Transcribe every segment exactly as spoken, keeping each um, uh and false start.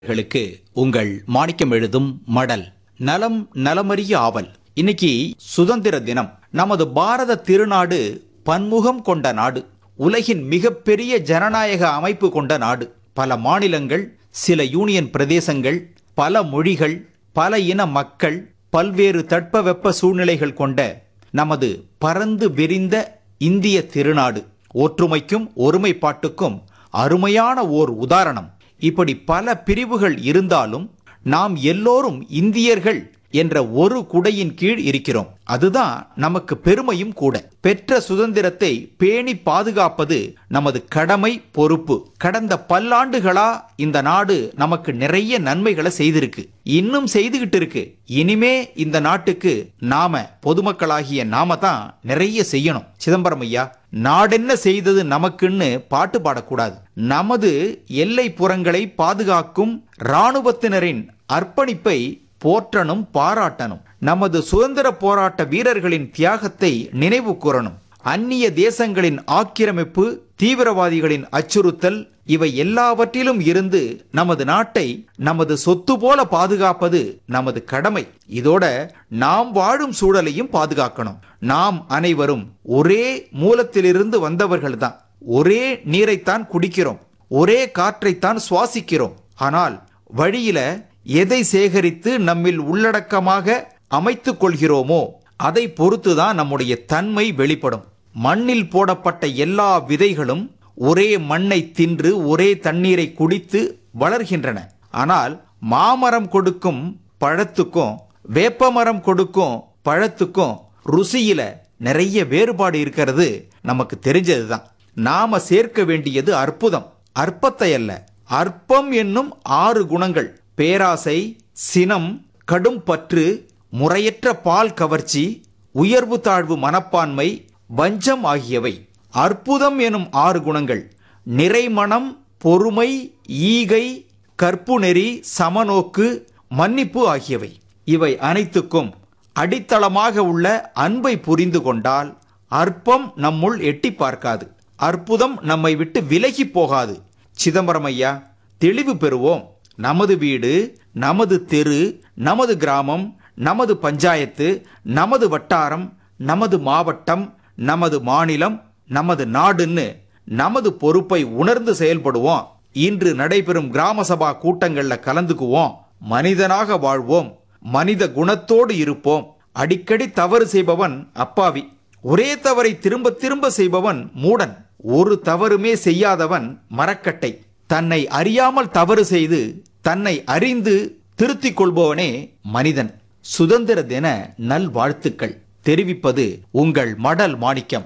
களுக்கு உங்கள் மாணிக்கம் எழுதும் மடல். நலம் நலமறிய ஆவல். இன்னைக்கு சுதந்திர தினம். நமது பாரத திருநாடு பன்முகம் கொண்ட நாடு. உலகின் மிகப்பெரிய ஜனநாயக அமைப்பு கொண்ட நாடு. பல மாநிலங்கள், சில யூனியன் பிரதேசங்கள், பல மொழிகள், பல இன மக்கள், பல்வேறு தட்பவெப்ப சூழ்நிலைகள் கொண்ட நமது பரந்து விரிந்த இந்திய திருநாடு ஒற்றுமைக்கும் ஒருமைப்பாட்டுக்கும் அருமையான ஓர் உதாரணம். இப்படி பல பிரிவுகள் இருந்தாலும் நாம் எல்லோரும் இந்தியர்கள் என்ற ஒரு குடையின் கீழ் இருக்கிறோம். அதுதான் நமக்கு பெருமையும் கூட. பெற்ற சுதந்திரத்தை பேணி பாதுகாப்பது நமது கடமை, பொறுப்பு. கடந்த பல்லாண்டுகளா இந்த நாடு நமக்கு நிறைய நன்மைகளை செய்திருக்கு, இன்னும் செய்துகிட்டு இருக்கு. இனிமே இந்த நாட்டுக்கு நாம பொதுமக்களாகிய நாம தான் நிறைய செய்யணும். சிதம்பரம் ஐயா, நாடென்ன செய்தது நமக்குன்னு பாட்டு பாடக்கூடாது. நமது எல்லை புறங்களை பாதுகாக்கும் இராணுவத்தினரின் அர்ப்பணிப்பை போற்றணும், பாராட்டணும். நமது சுதந்திர போராட்ட வீரர்களின் தியாகத்தை நினைவு கூறணும். அந்நிய தேசங்களின் ஆக்கிரமிப்பு, தீவிரவாதிகளின் அச்சுறுத்தல், இவை எல்லாவற்றிலும் இருந்து நமது நாட்டை நமது சொத்து போல பாதுகாப்பது நமது கடமை. இதோட நாம் வாழும் சூழலையும் பாதுகாக்கணும். நாம் அனைவரும் ஒரே மூலத்திலிருந்து வந்தவர்கள்தான். ஒரே நீரைத்தான் குடிக்கிறோம், ஒரே காற்றைத்தான் சுவாசிக்கிறோம். ஆனால் வழியில எதை சேகரித்து நம்மில் உள்ளடக்கமாக அமைத்துக் கொள்கிறோமோ அதை பொறுத்துதான் நம்முடைய தன்மை வெளிப்படும். மண்ணில் போடப்பட்ட எல்லா விதைகளும் ஒரே மண்ணை தின்று ஒரே தண்ணீரை குடித்து வளர்கின்றன. ஆனால் மாமரம் கொடுக்கும் பழத்துக்கும் வேப்பமரம் கொடுக்கும் பழத்துக்கும் ருசியில நிறைய வேறுபாடு இருக்கிறது நமக்கு தெரிஞ்சதுதான். நாம சேர்க்க வேண்டியது அற்புதம், அற்பத்தை அல்ல. அற்பம் என்னும் ஆறு குணங்கள்: பேராசை, சினம், கடும் பற்று, முறையற்ற பால் கவர்ச்சி, உயர்வு தாழ்வு மனப்பான்மை, வஞ்சம் ஆகியவை. அற்புதம் எனும் ஆறு குணங்கள் நிறைமனம், பொறுமை, ஈகை, கற்பு நெறி, சமநோக்கு, மன்னிப்பு ஆகியவை. இவை அனைத்துக்கும் அடித்தளமாக உள்ள அன்பை புரிந்து கொண்டால் அற்பம் நம்முள் எட்டி பார்க்காது, அற்புதம் நம்மை விட்டு விலகி போகாது. சிதம்பரம் ஐயா, தெளிவு பெறுவோம். நமது வீடு, நமது தெரு, நமது கிராமம், நமது பஞ்சாயத்து, நமது வட்டாரம், நமது மாவட்டம், நமது மாநிலம், நமது நாடுன்னு நமது பொறுப்பை உணர்ந்து செயல்படுவோம். இன்று நடைபெறும் கிராம சபா கூட்டங்கள்ல கலந்துக்குவோம். மனிதனாக வாழ்வோம், மனித குணத்தோடு இருப்போம். அடிக்கடி தவறு செய்பவன் அப்பாவி, ஒரே தவறை திரும்ப திரும்ப செய்பவன் மூடன், ஒரு தவறுமே செய்யாதவன் மரக்கட்டை. தன்னை அறியாமல் தவறு செய்து தன்னை அறிந்து திருத்திக் கொள்பவனே மனிதன். சுதந்திர தின நல்வாழ்த்துக்கள் தெரிவிப்பது உங்கள் மடல் மாணிக்கம்.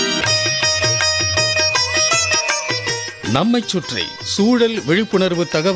நம்மைச் சுற்றி சூழல் விழிப்புணர்வு தகவல்